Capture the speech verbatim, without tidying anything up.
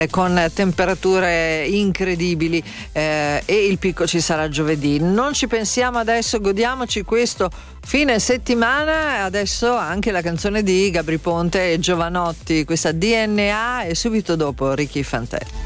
con temperature incredibili eh, e il picco ci sarà giovedì. Non ci pensiamo adesso, godiamoci questo fine settimana. Adesso anche la canzone di Gabry Ponte e Jovanotti, questa D N A, e subito dopo Ricky Fanté.